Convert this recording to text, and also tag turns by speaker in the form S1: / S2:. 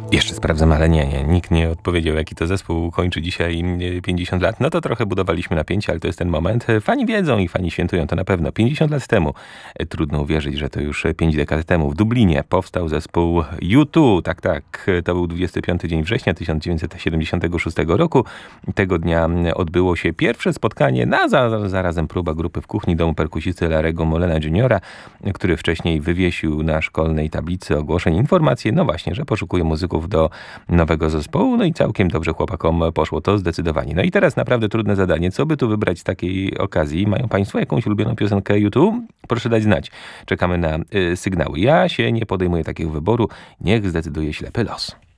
S1: Jeszcze sprawdzam, ale nie. Nikt nie odpowiedział, jaki to zespół kończy dzisiaj 50 lat. No to trochę budowaliśmy napięcie, ale to jest ten moment. Fani wiedzą i fani świętują to na pewno. 50 lat temu, trudno uwierzyć, że to już 5 dekad temu, w Dublinie powstał zespół U2. Tak. To był 25 dzień września 1976 roku. Tego dnia odbyło się pierwsze spotkanie, zarazem próba grupy w kuchni domu perkusisty Larry'ego Mulena Jr., który wcześniej wywiesił na szkolnej tablicy ogłoszeń informację, no właśnie, że poszukuje muzyków do nowego zespołu, no i całkiem dobrze chłopakom poszło to zdecydowanie. No i teraz naprawdę trudne zadanie, co by tu wybrać z takiej okazji? Mają Państwo jakąś ulubioną piosenkę U2? Proszę dać znać. Czekamy na sygnały. Ja się nie podejmuję takiego wyboru, niech zdecyduje ślepy los.